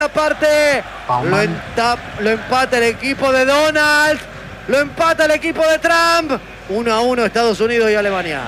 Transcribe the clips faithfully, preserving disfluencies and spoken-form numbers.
Parte, lo, entap, lo empata el equipo de Donald, lo empata el equipo de Trump, uno a uno Estados Unidos y Alemania.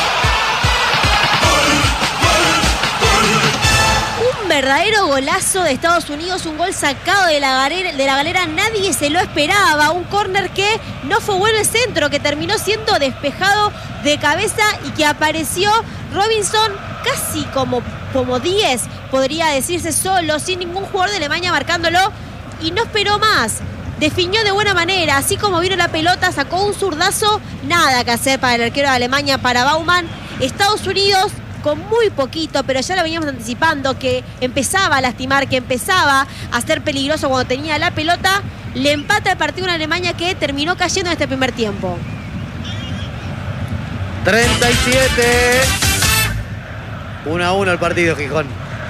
Un verdadero golazo de Estados Unidos, un gol sacado de la galera, de la galera, nadie se lo esperaba, un córner que no fue bueno el centro, que terminó siendo despejado de cabeza y que apareció Robinson casi como, como diez, podría decirse, solo, sin ningún jugador de Alemania marcándolo, y no esperó más. Definió de buena manera, así como vino la pelota, sacó un zurdazo, nada que hacer para el arquero de Alemania, para Baumann. Estados Unidos con muy poquito, pero ya lo veníamos anticipando, que empezaba a lastimar, que empezaba a ser peligroso cuando tenía la pelota, le empata el partido a una Alemania que terminó cayendo en este primer tiempo. treinta y siete. uno a uno el partido, Gijón.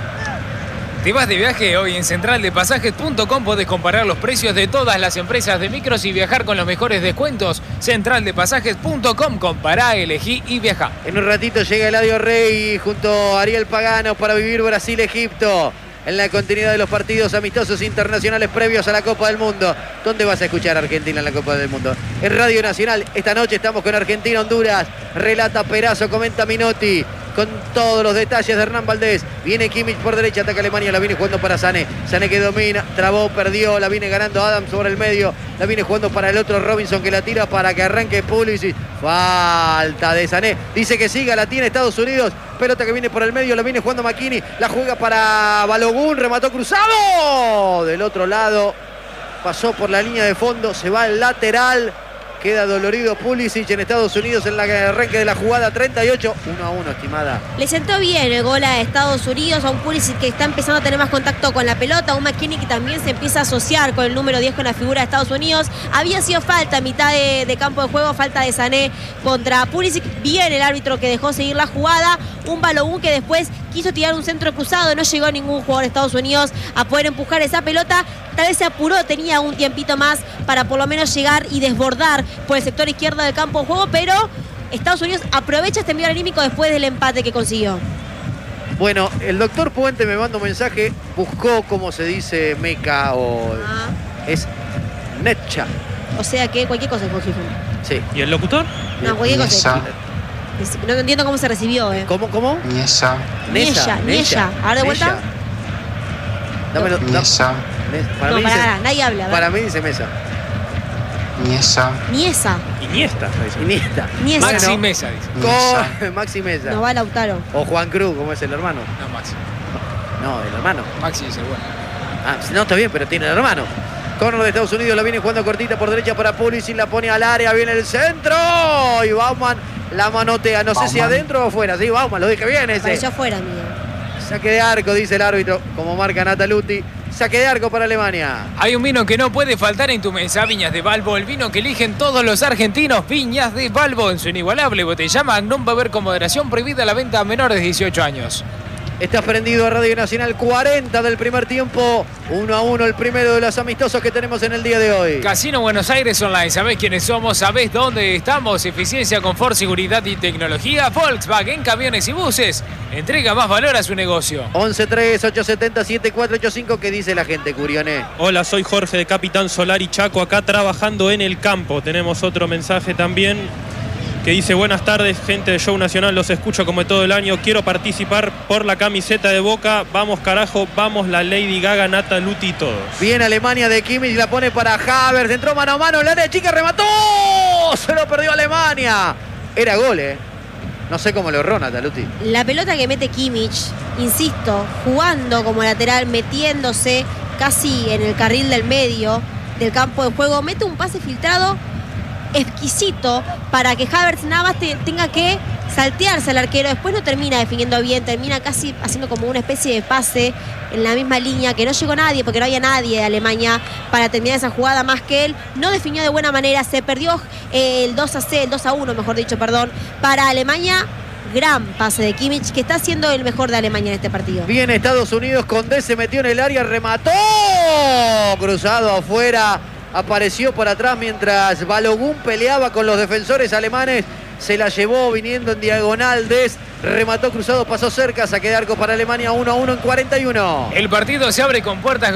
Te vas de viaje hoy en central de pasajes punto com. Podés comparar los precios de todas las empresas de micros y viajar con los mejores descuentos. central de pasajes punto com. Compará, elegí y viajá. En un ratito llega Eladio Rey junto a Ariel Pagano para vivir Brasil-Egipto en la continuidad de los partidos amistosos internacionales previos a la Copa del Mundo. ¿Dónde vas a escuchar a Argentina en la Copa del Mundo? En Radio Nacional. Esta noche estamos con Argentina-Honduras. Relata Perazo, comenta Minotti, con todos los detalles de Hernán Valdés. Viene Kimmich por derecha, ataca Alemania, la viene jugando para Sané. Sané que domina, trabó, perdió, la viene ganando Adams sobre el medio. La viene jugando para el otro Robinson, que la tira para que arranque Pulisic. Falta de Sané. Dice que siga, la tiene Estados Unidos. Pelota que viene por el medio, la viene jugando McKinney. La juega para Balogun, remató cruzado. Del otro lado, pasó por la línea de fondo, se va al lateral. Queda dolorido Pulisic en Estados Unidos en el arranque de la jugada. Treinta y ocho, uno a uno, estimada. Le sentó bien el gol a Estados Unidos, a un Pulisic que está empezando a tener más contacto con la pelota, a un McKinney que también se empieza a asociar con el número diez, con la figura de Estados Unidos. Había sido falta a mitad de, de campo de juego, falta de Sané contra Pulisic. Bien el árbitro que dejó seguir la jugada. Un Balogun que después quiso tirar un centro cruzado, no llegó ningún jugador de Estados Unidos a poder empujar esa pelota. Tal vez se apuró, tenía un tiempito más para por lo menos llegar y desbordar por el sector izquierdo del campo de juego, pero Estados Unidos aprovecha este envío anímico después del empate que consiguió. Bueno, el doctor Puente me manda un mensaje, buscó cómo se dice meca o Ah. es netcha. O sea que cualquier cosa es Gijón. Sí. ¿Y el locutor? No, cualquier cosa. Niesa, No entiendo cómo se recibió, eh. ¿Cómo, cómo? Niesa, Niella, Niella. Ahora de vuelta. Nella. Dámelo, dam- Niesa, Ne- para, No, mí para dice, nada, nadie habla. a ver. para mí dice mesa. Niesa, Niesa. Iniesta. dice. Iniesta. Niesa. Maxi Bueno, Mesa, dice. Niesa, con Maxi Mesa. No va Lautaro. O Juan Cruz, como es el hermano. No, Maxi. No, el hermano. Maxi es el bueno. Ah, no, está bien, pero tiene el hermano. Corner de Estados Unidos, la viene jugando cortita por derecha para Pulisic, la pone al área, viene el centro. Y Baumann la manotea, no sé si Baumann. adentro o afuera. Sí, Baumann, lo dije bien ese. Pareció afuera, Miguel. Saque de arco, dice el árbitro, como marca Nataluti. Saque de arco para Alemania. Hay un vino que no puede faltar en tu mesa, Viñas de Balbo, el vino que eligen todos los argentinos. Viñas de Balbo, en su inigualable botella Magnum, va a haber con moderación, prohibida la venta a menores de dieciocho años. Estás prendido a Radio Nacional, cuarenta del primer tiempo, uno a uno el primero de los amistosos que tenemos en el día de hoy. Casino Buenos Aires Online, ¿sabés quiénes somos? ¿Sabés dónde estamos? Eficiencia, confort, seguridad y tecnología. Volkswagen, camiones y buses. Entrega más valor a su negocio. once tres, ocho siete cero, siete cuatro ocho cinco, ¿qué dice la gente, Curioné? Hola, soy Jorge de Capitán Solar y Chaco, acá trabajando en el campo. Tenemos otro mensaje también que dice: buenas tardes, gente de Show Nacional, los escucho como todo el año. Quiero participar por la camiseta de Boca. Vamos carajo, vamos la Lady Gaga, Nataluti y todos. Bien Alemania de Kimmich, la pone para Havertz, entró mano a mano, el área chica, remató, se lo perdió Alemania. Era gol, eh. No sé cómo lo erró Nataluti. La pelota que mete Kimmich, insisto, jugando como lateral, metiéndose casi en el carril del medio del campo de juego, mete un pase filtrado exquisito para que Havertz nada más te, tenga que saltearse al arquero. Después no termina definiendo bien, termina casi haciendo como una especie de pase en la misma línea, que no llegó nadie, porque no había nadie de Alemania para terminar esa jugada más que él. No definió de buena manera, se perdió el dos a cero, el dos a uno, mejor dicho, perdón, para Alemania. Gran pase de Kimmich, que está siendo el mejor de Alemania en este partido. Bien Estados Unidos, Condé se metió en el área, remató, cruzado afuera, apareció por atrás mientras Balogun peleaba con los defensores alemanes. se la llevó viniendo en diagonal. Des remató cruzado, pasó cerca, saque de arco para Alemania, uno a uno en cuarenta y uno. El partido se abre con puertas